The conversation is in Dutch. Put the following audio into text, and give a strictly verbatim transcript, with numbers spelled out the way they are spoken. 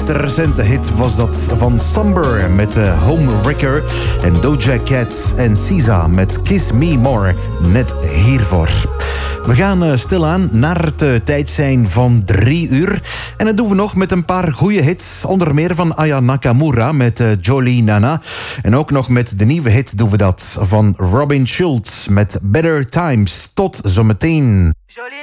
meest recente hit was dat van Somber met uh, Homewrecker en Doja Cat en Sisa met Kiss Me More, net hiervoor. We gaan uh, stilaan naar het uh, tijd zijn van drie uur. En dat doen we nog met een paar goede hits. Onder meer van Aya Nakamura met uh, Jolie Nana. En ook nog met de nieuwe hit doen we dat van Robin Schulz met Better Times. Tot zometeen. Jolie.